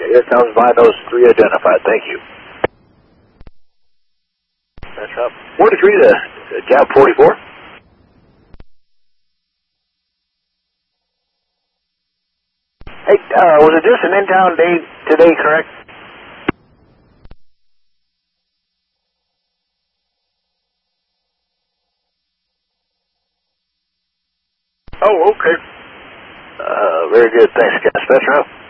Here comes by those three identified. Thank you. That's up. 43 to Gap 44. Hey, was it just an in-town day today, correct? Oh, okay. Very good. Thanks, Gas Petro.